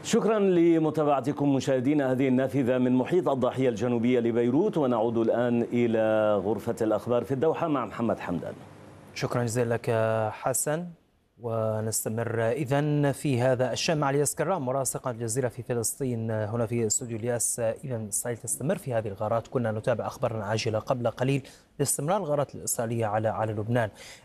شكرا لمتابعتكم مشاهدينا هذه النافذة من محيط الضاحية الجنوبية لبيروت، ونعود الآن إلى غرفة الأخبار في الدوحة مع محمد حمدان. شكرا جزيلا لك حسن. ونستمر إذن في هذا الشأن مع الياس كرام مراسق الجزيرة في فلسطين هنا في استوديو الياس. إذن إسرائيل تستمر في هذه الغارات، كنا نتابع أخبارنا عاجلة قبل قليل لاستمرار الغارات الإسرائيلية على لبنان.